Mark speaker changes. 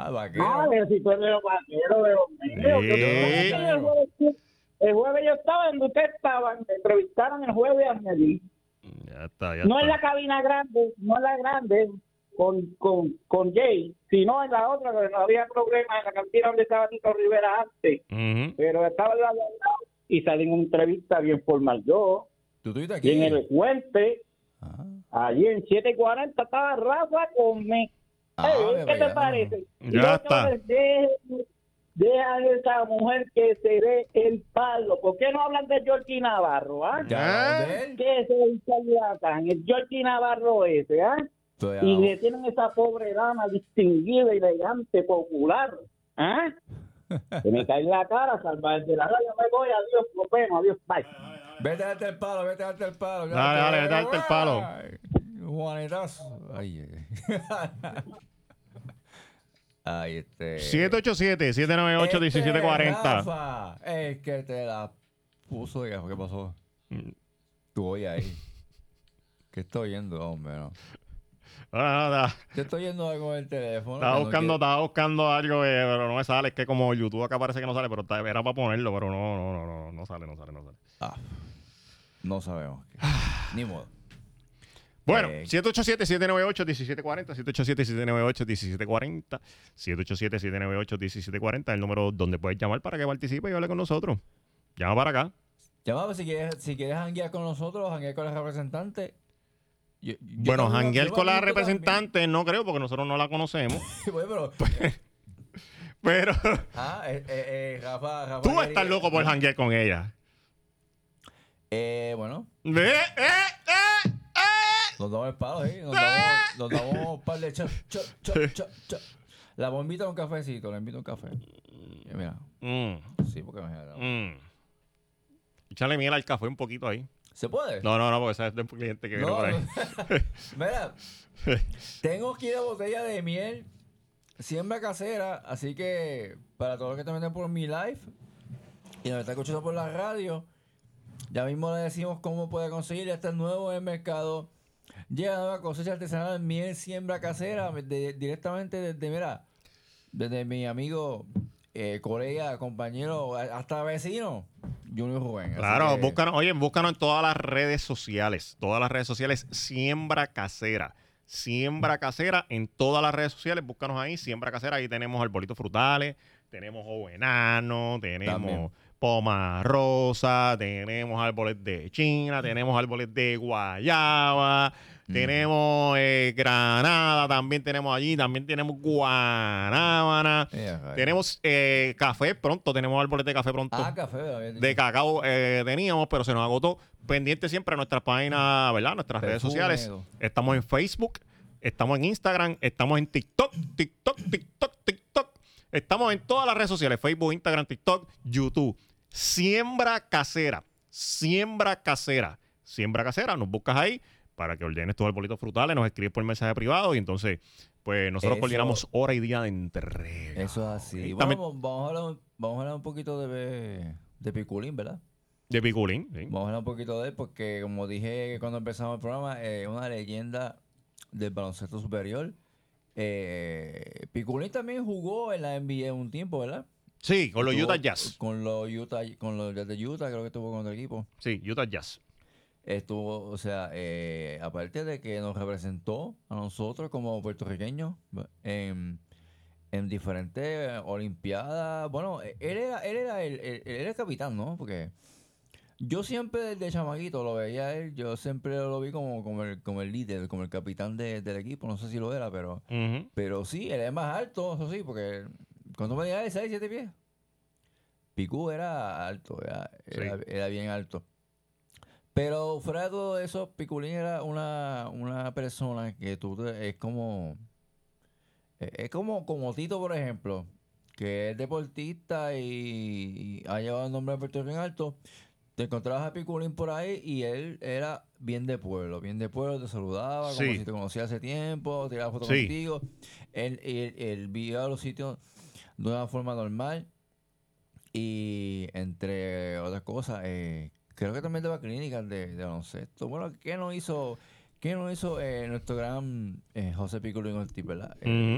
Speaker 1: vaquero.
Speaker 2: Pero si tú eres los vaqueros de los medios. El jueves yo estaba donde ustedes estaban, me entrevistaron el jueves a Medellín.
Speaker 3: Ya está.
Speaker 2: No en la cabina grande, no en la grande con Jay, sino en la otra, que no había problema, en la cantina donde estaba Tito Rivera antes. Pero estaba al lado y salí en una entrevista bien formal yo.
Speaker 1: ¿Tú estuviste aquí?
Speaker 2: Y en el puente, allí en 7:40 estaba Rafa conmigo. ¿Qué te parece?
Speaker 3: Ya está.
Speaker 2: Deja a esa mujer que se dé el palo. ¿Por qué no hablan de Georgie Navarro? ¿Qué es el charlatán? El Georgie Navarro ese, y le tienen esa pobre dama distinguida, elegante, popular. Se me cae en la cara, salvar de la radio, me voy, adiós, nos vemos, adiós, bye.
Speaker 1: Vete a darte el palo.
Speaker 3: Dale, vete a darte el palo.
Speaker 1: Juanitazo. Ay,
Speaker 3: 787-798-1740.
Speaker 1: Rafa, es que te la puso, viejo. ¿Qué pasó? Tú oye ahí. ¿Qué estoy oyendo, hombre? No. Te estoy oyendo algo en el teléfono.
Speaker 3: Estaba buscando algo, pero no me sale. Es que como YouTube acá parece que no sale, pero era para ponerlo, pero no sale.
Speaker 1: No sabemos. Ni modo.
Speaker 3: Bueno, 787-798-1740, 787-798-1740, 787-798-1740, el número donde puedes llamar para que participe y hable con nosotros. Llama para acá.
Speaker 1: Llama si quieres janguear con nosotros, janguear con el representante.
Speaker 3: Bueno, janguear con la representante también. No creo, porque nosotros no la conocemos.
Speaker 1: Bueno,
Speaker 3: pero
Speaker 1: Rafa
Speaker 3: tú estás loco por janguear con ella.
Speaker 1: Bueno. Nos damos el palo, nos damos un par de cha. La voy a invitar a un cafecito, le invito a un café. Mira. Sí, porque imagínate.
Speaker 3: Échale miel al café un poquito ahí.
Speaker 1: ¿Se puede?
Speaker 3: No, porque ese es de un cliente que viene por ahí.
Speaker 1: Mira, tengo aquí la botella de miel siembra casera, así que para todos los que te meten por mi live y nos están escuchando por la radio, ya mismo le decimos cómo puede conseguir. Este nuevo en el mercado. Llega nueva cosecha artesanal, miel siembra casera, directamente desde mi amigo colega, compañero, hasta vecino, Junior Rubén.
Speaker 3: Claro, búscanos en todas las redes sociales. Siembra casera. Siembra casera en todas las redes sociales. Búscanos ahí, siembra casera. Ahí tenemos arbolitos frutales, tenemos jovenano, tenemos también poma rosa, tenemos árboles de China, tenemos árboles de guayaba, tenemos granada, también tenemos allí, también tenemos guanábana, tenemos café pronto, tenemos árboles de café pronto.
Speaker 1: Café,
Speaker 3: de cacao teníamos, pero se nos agotó. Pendiente siempre a nuestras páginas, ¿verdad? Nuestras redes sociales. Estamos en Facebook, estamos en Instagram, estamos en TikTok. Estamos en todas las redes sociales, Facebook, Instagram, TikTok, YouTube. Siembra casera. Nos buscas ahí para que ordenes tus arbolitos frutales, nos escribes por mensaje privado y entonces, pues nosotros coordinamos hora y día de entrega.
Speaker 1: Eso es así.
Speaker 3: Bueno,
Speaker 1: vamos a hablar un poquito de Piculín, ¿verdad?
Speaker 3: De Piculín, sí.
Speaker 1: Vamos a hablar un poquito de él porque, como dije cuando empezamos el programa, es una leyenda del baloncesto superior. Piculín también jugó en la NBA un tiempo, ¿verdad?
Speaker 3: Sí, con los Utah Jazz.
Speaker 1: Con los Jazz de Utah, creo que estuvo con otro equipo.
Speaker 3: Sí, Utah Jazz.
Speaker 1: Estuvo, o sea, aparte de que nos representó a nosotros como puertorriqueños en diferentes olimpiadas. Bueno, él era el capitán, ¿no? Porque yo siempre desde chamaquito lo veía a él, yo siempre lo vi como el líder, como el capitán del equipo. No sé si lo era, pero sí, él es más alto, eso sí, porque cuando me diga de 6, 7 pies, Picú era alto, era bien alto. Pero fuera de todo eso, Piculín era una persona que es como Tito, por ejemplo, que es deportista y ha llevado el nombre de Puerto Rico en alto. Te encontrabas a Piculín por ahí y él era bien de pueblo, te saludaba como si te conocía hace tiempo, tiraba fotos contigo. Él vivía los sitios de una forma normal y entre otras cosas, creo que también daba clínicas de baloncesto. Bueno, ¿qué no hizo nuestro gran José Piculín Ortiz, verdad?